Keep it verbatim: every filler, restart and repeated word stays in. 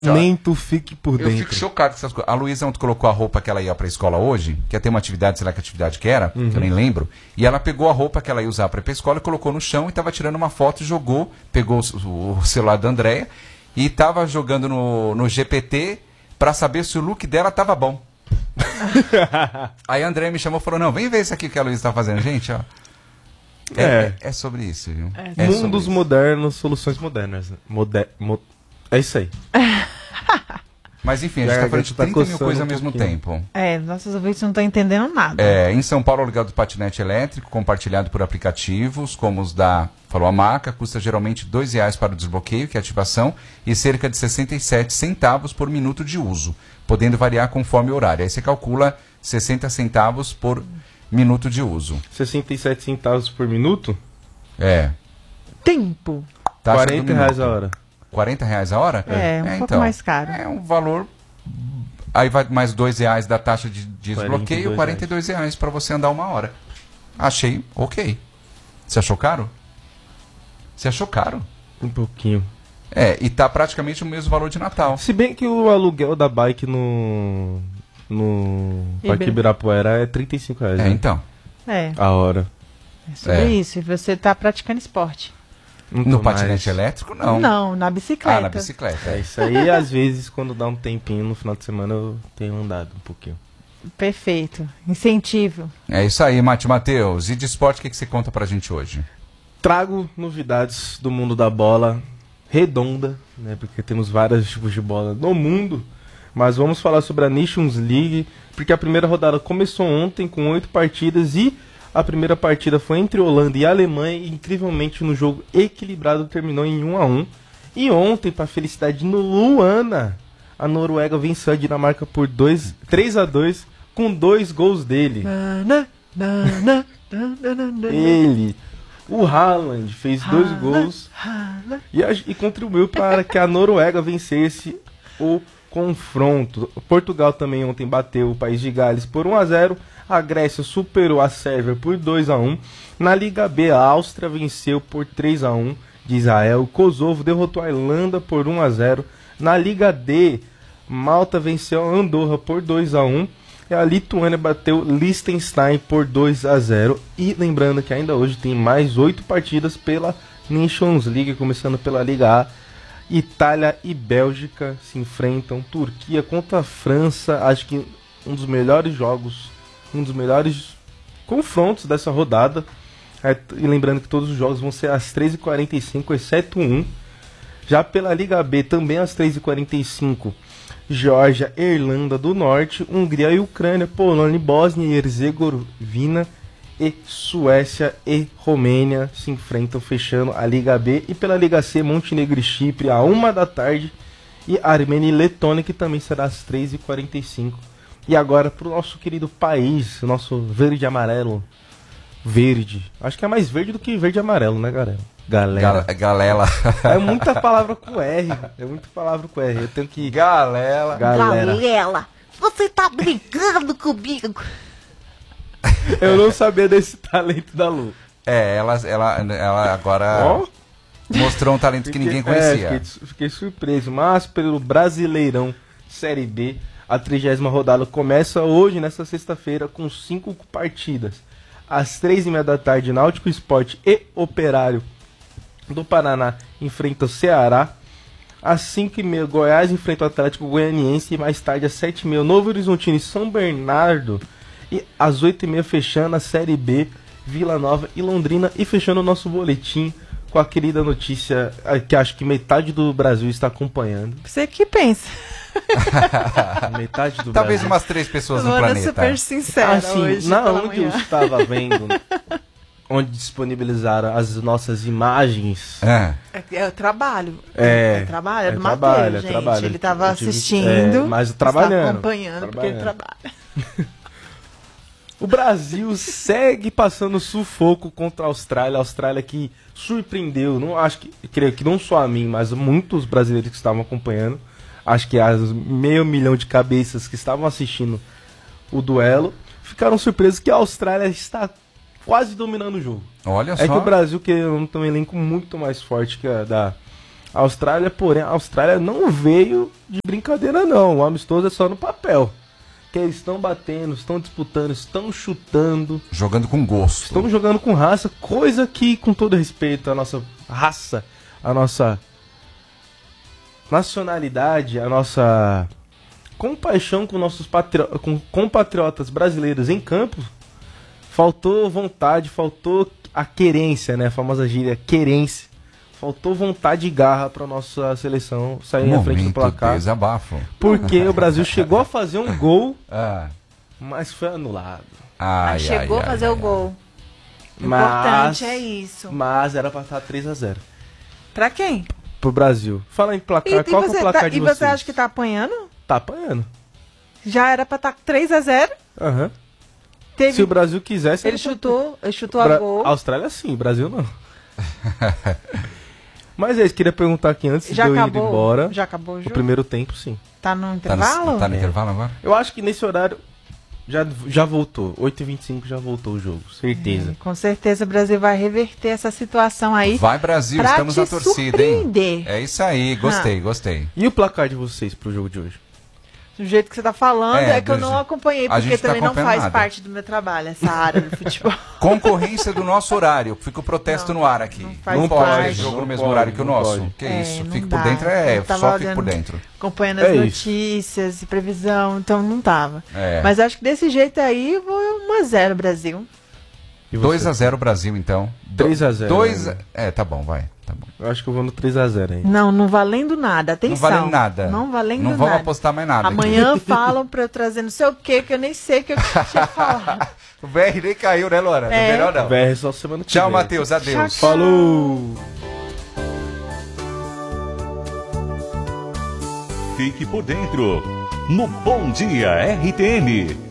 Nem tu fique por Eu dentro. fico chocado com essas coisas. A Luísa ontem colocou a roupa que ela ia pra escola hoje, que ia ter uma atividade, sei lá que atividade que era, Uhum. que eu nem lembro, e ela pegou a roupa que ela ia usar pra ir pra escola e colocou no chão e tava tirando uma foto e jogou, pegou o, o celular da Andréia e tava jogando no, no G P T pra saber se o look dela tava bom. Aí a Andréia me chamou e falou, não, vem ver isso aqui que a Luísa tá fazendo. Gente, ó. É, É. é sobre isso, viu? É. É sobre Mundos isso. modernos, soluções modernas. Moder... Mo... É isso aí. Mas enfim, a gente Já tá a falando de gente tá trinta mil coçando coisas um ao mesmo pouquinho. tempo. É, nossos ouvintes não estão entendendo nada. É, em São Paulo, o aluguel do patinete elétrico, compartilhado por aplicativos, como os da Falou a Marca, custa geralmente dois reais para o desbloqueio, que é a ativação, e cerca de sessenta e sete centavos por minuto de uso, podendo variar conforme o horário. Aí você calcula sessenta centavos por minuto de uso. sessenta e sete centavos por minuto? É. Tempo. Taxa do quarenta reais minuto. a hora. quarenta reais a hora? É, um pouco mais caro. É um valor... Aí vai mais dois reais da taxa de, de desbloqueio, quarenta e dois quarenta e dois reais para você andar uma hora. Achei ok. Você achou caro? Você achou caro? Um pouquinho. É, e tá praticamente o mesmo valor de Natal. Se bem que o aluguel da bike no... No Parque Ibe- Ibirapuera é trinta e cinco reais. É, né? então. É, A hora. é sobre É. isso. E você tá praticando esporte. Não No tô patinete mais. elétrico, não. Não, na bicicleta. Ah, na bicicleta. É isso aí, às vezes, quando dá um tempinho no final de semana, eu tenho andado um pouquinho. Perfeito. Incentivo. É isso aí, Mate Matheus. E de esporte, o que, que você conta pra gente hoje? Trago novidades do mundo da bola redonda, né? Porque temos vários tipos de bola no mundo. Mas vamos falar sobre a Nations League, porque a primeira rodada começou ontem com oito partidas e a primeira partida foi entre Holanda e Alemanha e, incrivelmente, no jogo equilibrado terminou em um a um. E ontem, para felicidade de Luana, a Noruega venceu a Dinamarca por três a dois com dois gols dele. Na, na, na, na, na, na, na, na. Ele, o Haaland, fez dois Haaland, gols Haaland. e, a- e contribuiu para que a Noruega vencesse o confronto. Portugal também ontem bateu o País de Gales por um a zero. A Grécia superou a Sérvia por dois a um. Na Liga B, a Áustria venceu por três a um de Israel. O Kosovo derrotou a Irlanda por um a zero. Na Liga D, Malta venceu a Andorra por dois a um. E a Lituânia bateu Liechtenstein por dois a zero. E lembrando que ainda hoje tem mais oito partidas pela Nations League, começando pela Liga A. Itália e Bélgica se enfrentam. Turquia contra a França. Acho que um dos melhores jogos, um dos melhores confrontos dessa rodada. É, e lembrando que todos os jogos vão ser às três e quarenta e cinco, exceto um. Já pela Liga B, também às três e quarenta e cinco, Geórgia e Irlanda do Norte, Hungria e Ucrânia, Polônia e Bósnia e Herzegovina e Suécia e Romênia se enfrentam, fechando a Liga B. E pela Liga C, Montenegro e Chipre a uma da tarde e Armênia e Letônia, que também será às três e quarenta e cinco. E agora para o nosso querido país, nosso verde e amarelo. Verde. Acho que é mais verde do que verde e amarelo, né, galera? Galera. Gal Galela. É muita palavra com R. É muita palavra com R. Eu tenho que. Galela. Galera. Galela, você tá brincando comigo? Eu não sabia desse talento da Lu. É, ela, ela, ela agora Ó. mostrou um talento que ninguém É, conhecia. fiquei, fiquei surpreso. Mas pelo Brasileirão Série B, a trigésima rodada começa hoje, nessa sexta-feira, com cinco partidas. Às três e meia da tarde, Náutico Sport e Operário do Paraná enfrentam o Ceará. Às cinco e meia, Goiás enfrenta o Atlético Goianiense. E mais tarde, às sete e meia, Novo Horizontino e São Bernardo. E às oito e meia, fechando a Série B, Vila Nova e Londrina. E fechando o nosso boletim com a querida notícia eh, que acho que metade do Brasil está acompanhando. Você que pensa. Metade do Talvez Brasil. umas três pessoas no Luana planeta. super sincera Assim, hoje na pela onde eu manhã. estava vendo, onde disponibilizaram as nossas imagens. É. É, é trabalho. É, é trabalho, é é do trabalho, Matheus, é gente. trabalho. Ele tava Eu tive- assistindo, é, mas trabalhando, está acompanhando, porque ele trabalhando. trabalha. O Brasil segue passando sufoco contra a Austrália. A Austrália que surpreendeu, não acho que, creio que não só a mim, mas muitos brasileiros que estavam acompanhando. Acho que as meio milhão de cabeças que estavam assistindo o duelo ficaram surpresos que a Austrália está quase dominando o jogo. Olha É só. que o Brasil que tem um elenco muito mais forte que a da A Austrália, porém, a Austrália não veio de brincadeira, não. O amistoso é só no papel. Que eles estão batendo, estão disputando, estão chutando. Jogando com gosto. Estão jogando com raça, coisa que, com todo respeito à nossa raça, à nossa nacionalidade, à nossa compaixão com nossos patri... com compatriotas brasileiros em campo, faltou vontade, faltou a querência, né? A famosa gíria querência. Faltou vontade e garra para nossa seleção sair Um à frente do placar. Desabafo. Porque o Brasil chegou a fazer um gol, Ah. mas foi anulado. Ai, Mas chegou ai, a fazer ai, o ai. gol. O Mas- importante é isso. Mas era para estar três a zero Pra quem? pro Brasil. Fala em placar, E, e qual que é você, o placar tá- de e vocês? você acha que tá apanhando? Tá apanhando. Já era pra estar três a zero. Aham. Teve... Se o Brasil quisesse... Ele era pra- chutou, ele chutou Bra- a gol. Austrália sim, Brasil não. Mas é isso, queria perguntar aqui antes Já de eu ir acabou, embora. já acabou o O jogo? primeiro tempo, sim. Tá no Tá intervalo? no, tá no É. intervalo agora? Eu acho que nesse horário já, já voltou. oito e vinte e cinco já voltou o jogo, certeza. Com certeza o Brasil vai reverter essa situação aí. Vai, Brasil, pra estamos te na torcida, hein? surpreender. É isso aí, gostei, gostei. E o placar de vocês pro jogo de hoje? Do jeito que você tá falando, É, é, que eu do não je- acompanhei, a porque gente tá também não acompanhando faz nada. parte do meu trabalho, essa área do futebol. Concorrência do nosso horário. Fica o protesto Não, no ar aqui. não faz Não pode parte. jogo no Não mesmo pode, horário que o não nosso. pode. Que É, isso? não Fica dá. por dentro, é, Eu tava só fica olhando- por dentro. Acompanhando É as isso. notícias e previsão, então não tava. É. Mas acho que desse jeito aí, vou um a zero Brasil. E você? dois a zero Brasil, então. três a zero, dois né? É, tá bom, vai. Tá bom. Eu acho que eu vou no três a zero aí. Não, não valendo nada, atenção. Não valendo nada. Não valendo Não vamos nada. apostar mais nada. Amanhã falam pra eu trazer não sei o que, que eu nem sei o que eu tinha falado. O V R nem caiu, né, Lora? É. Melhor não. V R só semana que Tchau, vem. Matheus. Adeus. Tchau, tchau. Falou! Fique por dentro no Bom Dia R T M.